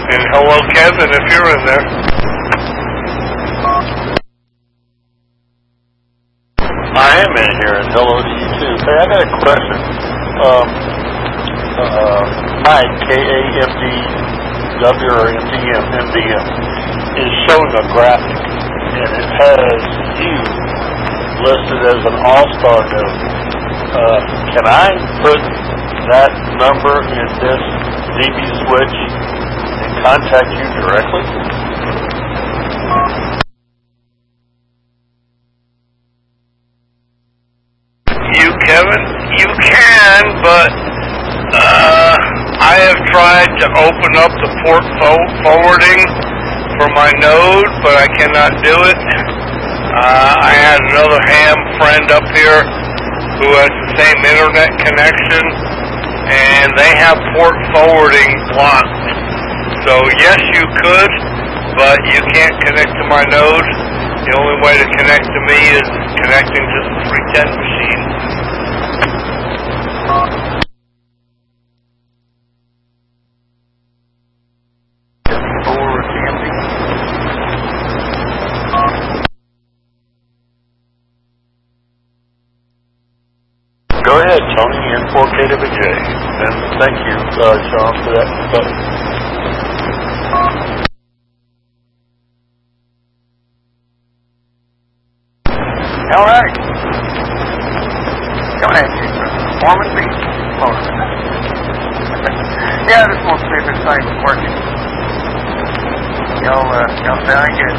And hello, Kevin, if you're in there. I am in here, and hello to you too. Hey, I got a question. Mike, KAMDW or MDM, is showing a graphic, and it has you listed as an all-star node. Can I put that number in this DB switch and contact you directly? Kevin, you can, but I have tried to open up the port forwarding for my node, but I cannot do it. I had another ham friend up here who has the same internet connection, and they have port forwarding blocked. So yes, you could, but you can't connect to my node. The only way to connect to me is connecting to the 310 machine. Go ahead, Tony, N4KWJ. And thank you, Sean, for that. All right. Coming at you. Foreman B. Yeah, I just want to see if this thing was working. Y'all sound good.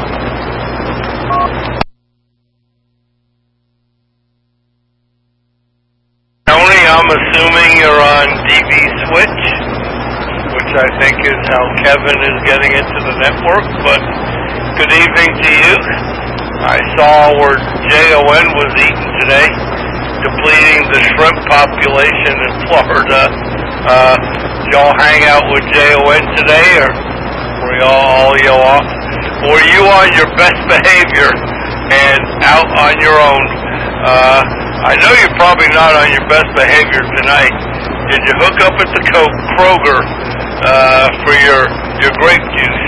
Tony, I'm assuming you're on DB switch, which I think is how Kevin is getting into the network, but good evening to you. I saw where JON was eaten today, depleting the shrimp population in Florida. Did y'all hang out with JON today, or were y'all off? Were you on your best behavior and out on your own? I know you're probably not on your best behavior tonight. Did you hook up at the Kroger for your grape juice?